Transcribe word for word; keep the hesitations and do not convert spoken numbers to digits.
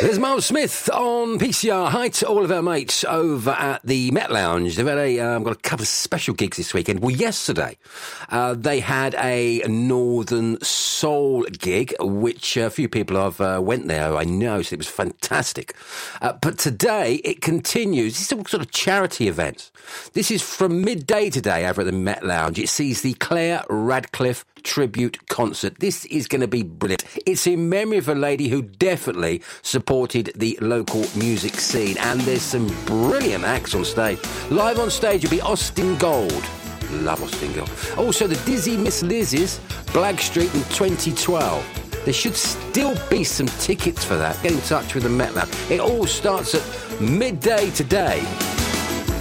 There's Miles Smith on P C R. Hi to all of our mates over at the Met Lounge. They've had a, um, got a couple of special gigs this weekend. Well, yesterday uh, they had a Northern Soul gig, which a few people have uh, went there. I know, so it was fantastic. Uh, but today it continues. This is all sort of charity events. This is from midday today over at the Met Lounge. It sees the Claire Radcliffe tribute concert. This is going to be brilliant. It's in memory of a lady who definitely supported the local music scene, and there's some brilliant acts on stage. Live on stage will be Austin Gold. Love Austin Gold. Also the Dizzy Miss Liz's Blag Street in twenty twelve. There should still be some tickets for that. Get in touch with the Met Lounge. It all starts at midday today.